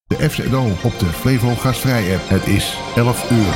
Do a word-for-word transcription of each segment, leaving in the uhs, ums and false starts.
De F Z O op de Flevo Gastvrij app. Het is elf uur.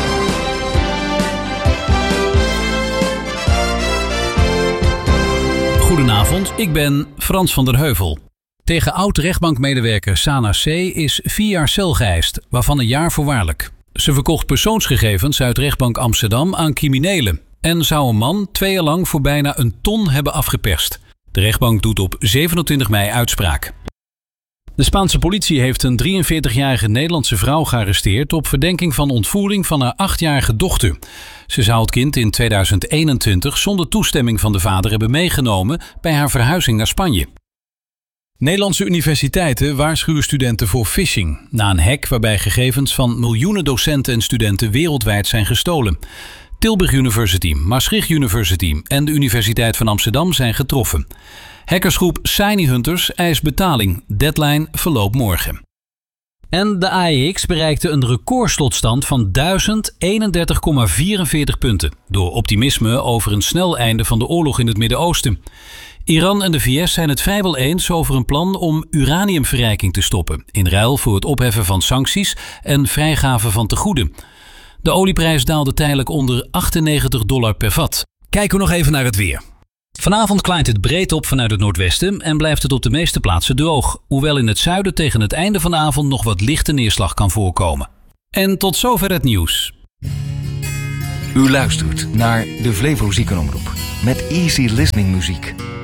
Goedenavond, ik ben Frans van der Heuvel. Tegen oud-rechtbankmedewerker Sana C. is vier jaar cel geëist, waarvan een jaar voorwaardelijk. Ze verkocht persoonsgegevens uit rechtbank Amsterdam aan criminelen en zou een man twee jaar lang voor bijna een ton hebben afgeperst. De rechtbank doet op zevenentwintig mei uitspraak. De Spaanse politie heeft een drieënveertigjarige Nederlandse vrouw gearresteerd op verdenking van ontvoering van haar achtjarige dochter. Ze zou het kind in tweeduizend eenentwintig zonder toestemming van de vader hebben meegenomen bij haar verhuizing naar Spanje. Nederlandse universiteiten waarschuwen studenten voor phishing na een hack waarbij gegevens van miljoenen docenten en studenten wereldwijd zijn gestolen. Tilburg University, Maastricht University en de Universiteit van Amsterdam zijn getroffen. Hackersgroep Shiny Hunters eist betaling. Deadline verloopt morgen. En de A E X bereikte een recordslotstand van duizend eenendertig komma vierenveertig punten door optimisme over een snel einde van de oorlog in het Midden-Oosten. Iran en de V S zijn het vrijwel eens over een plan om uraniumverrijking te stoppen, in ruil voor het opheffen van sancties en vrijgave van tegoeden. De olieprijs daalde tijdelijk onder achtennegentig dollar per vat. Kijken we nog even naar het weer. Vanavond klaart het breed op vanuit het noordwesten en blijft het op de meeste plaatsen droog, hoewel in het zuiden tegen het einde van de avond nog wat lichte neerslag kan voorkomen. En tot zover het nieuws. U luistert naar de Flevo Ziekenomroep met easy listening muziek.